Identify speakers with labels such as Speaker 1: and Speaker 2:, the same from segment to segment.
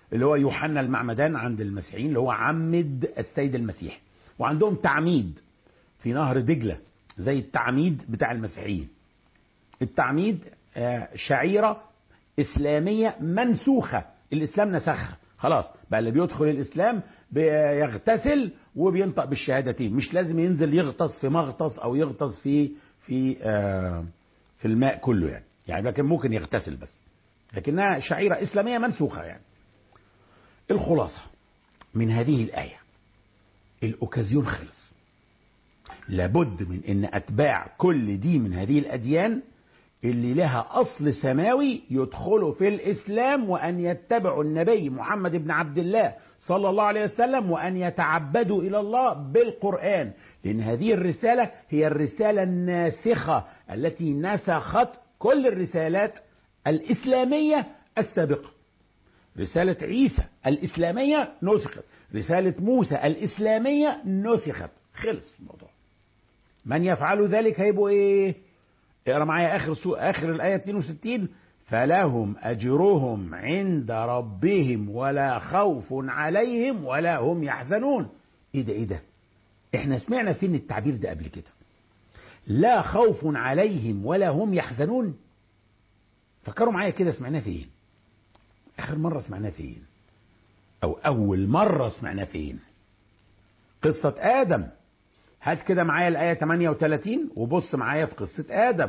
Speaker 1: اللي هو يوحنا المعمدان عند المسيحيين، اللي هو عمد السيد المسيح. وعندهم تعميد في نهر دجلة زي التعميد بتاع المسيحيين. التعميد شعيرة إسلامية منسوخة، الإسلام نسخها خلاص، بقى اللي بيدخل الإسلام بيغتسل وبينطق بالشهادتين، مش لازم ينزل يغطس في مغطس أو يغطس في الماء كله يعني لكن ممكن يغتسل بس، لكنها شعيرة إسلامية منسوخة يعني. الخلاصة من هذه الآية، الأوكازيون خلص. لابد من أن أتباع كل دين من هذه الأديان اللي لها أصل سماوي يدخلوا في الإسلام، وأن يتبعوا النبي محمد بن عبد الله صلى الله عليه وسلم، وأن يتعبدوا إلى الله بالقرآن، لأن هذه الرسالة هي الرسالة الناسخة التي نسخت كل الرسالات الإسلامية السابقة. رسالة عيسى الإسلامية نسخت، رسالة موسى الإسلامية نسخت، خلص الموضوع. من يفعل ذلك هيبقوا إيه؟ اقرأ معايا آخر الآية 62: فلهم أجرهم عند ربهم ولا خوف عليهم ولا هم يحزنون. إيه ده؟ إحنا سمعنا فين التعبير ده قبل كده؟ لا خوف عليهم ولا هم يحزنون. فكروا معايا كده، سمعناه فين؟ آخر مرة سمعناه فين؟ أو أول مرة سمعناه فين؟ قصة آدم. هات كده معايا الآية 38 وبص معايا في قصة آدم.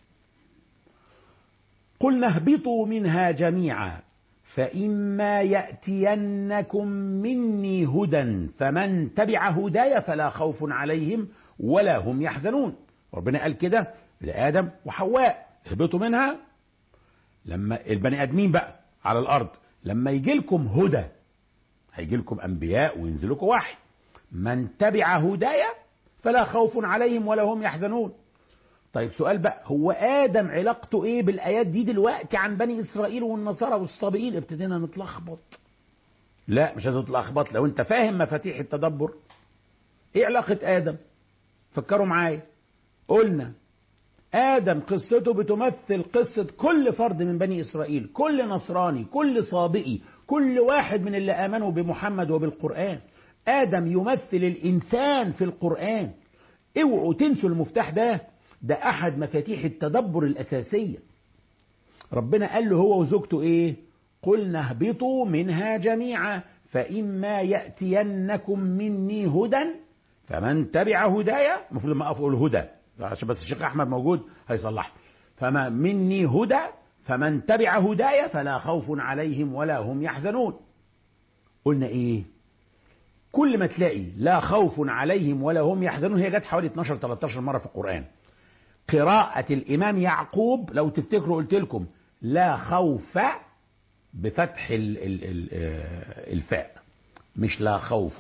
Speaker 1: قلنا اهبطوا منها جميعا فإما يأتينكم مني هدى فمن تبع هداي فلا خوف عليهم ولا هم يحزنون. ربنا قال كده لآدم وحواء: اهبطوا منها. لما البني آدمين بقى على الأرض، لما يجي لكم هدى هيجي لكم أنبياء وينزل لكم وحي، من تبع هداي فلا خوف عليهم ولا هم يحزنون. طيب سؤال بقى، هو آدم علاقته ايه بالآيات دي دلوقتي عن بني إسرائيل والنصارى والصابئين؟ ابتدينا نتلخبط. لا مش هتتلخبط لو انت فاهم مفاتيح التدبر. ايه علاقة آدم؟ فكروا معايا. قلنا آدم قصته بتمثل قصة كل فرد من بني إسرائيل، كل نصراني، كل صابئي، كل واحد من اللي آمنوا بمحمد وبالقرآن. آدم يمثل الإنسان في القرآن. اوعوا تنسوا المفتاح ده أحد مفاتيح التدبر الأساسية. ربنا قال له هو وزوجته إيه؟ قلنا اهبطوا منها جميعا فإما يأتينكم مني هدى فمن تبع هدايا. المفروض لما أقول هدى عشان بس الشيخ أحمد موجود هيصلح. فما مني هدى فمن تبع هدايا فلا خوف عليهم ولا هم يحزنون. قلنا إيه؟ كل ما تلاقي لا خوف عليهم ولا هم يحزنون هي جت حوالي 12-13 مرة في القرآن. قراءة الإمام يعقوب لو تفتكروا قلت لكم لا خوف بفتح الفاء، مش لا خوف.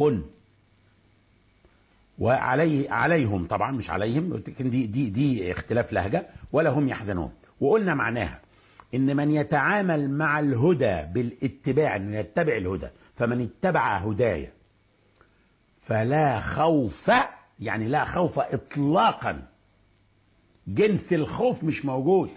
Speaker 1: عليهم طبعا مش عليهم، لكن دي اختلاف لهجة. ولا هم يحزنون. وقلنا معناها ان من يتعامل مع الهدى بالاتباع، انه يتبع الهدى، فمن اتبع هدايا فلا خوف، يعني لا خوف اطلاقا، جنس الخوف مش موجود.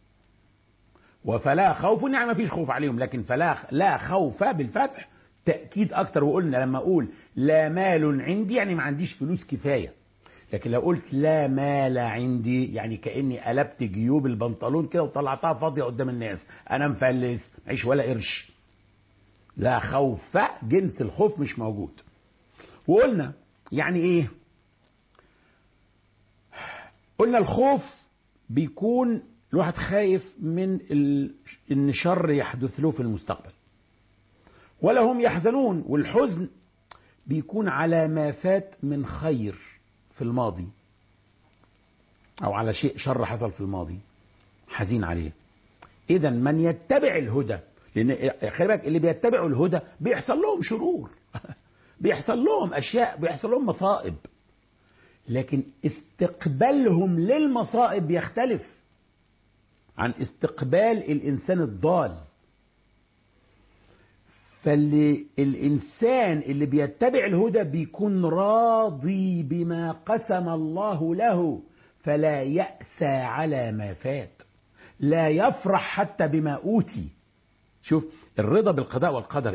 Speaker 1: وفلا خوف يعني ما فيش خوف عليهم، لكن لا خوف بالفتح تأكيد أكتر. وقلنا لما أقول لا مال عندي يعني ما عنديش فلوس كفاية، لكن لو قلت لا مال عندي يعني كأني قلبت جيوب البنطلون كده وطلعتها فاضية قدام الناس، أنا مفلس معيش ولا قرش. لا خوف جنس الخوف مش موجود. وقلنا يعني إيه؟ قلنا الخوف بيكون الواحد خايف من ان شر يحدث له في المستقبل. ولا هم يحزنون، والحزن بيكون على ما فات من خير في الماضي او على شيء شر حصل في الماضي حزين عليه. اذا من يتبع الهدى، لان خلي بالك اللي بيتبعوا الهدى بيحصل لهم شرور بيحصل لهم اشياء، بيحصل لهم مصائب، لكن استقبالهم للمصائب يختلف عن استقبال الإنسان الضال. فالإنسان اللي بيتبع الهدى بيكون راضي بما قسم الله له، فلا يأسى على ما فات، لا يفرح حتى بما أوتي. شوف الرضا بالقضاء والقدر